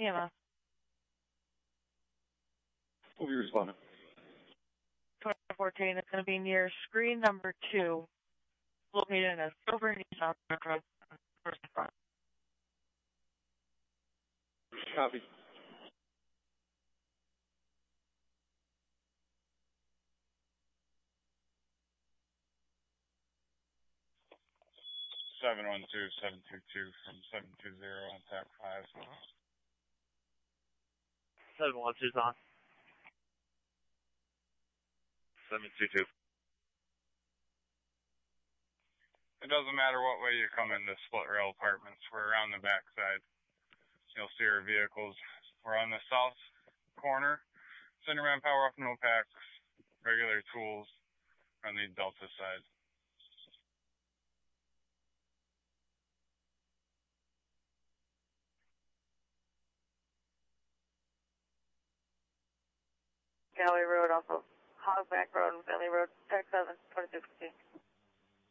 EMS. Will be responding. 2014, it's going to be near screen number 2, located in a silver Nissan Road, first front. Copy. Seven 722 from 720 on TAC 5. 712's on. 722. It doesn't matter what way you come into Split Rail Apartments. We're around the backside. You'll see our vehicles. We're on the south corner. Cinderman power off, no packs, regular tools on the Delta side. Gallery Road, also Hogback Road and Valley Road, TAC 7, 2215.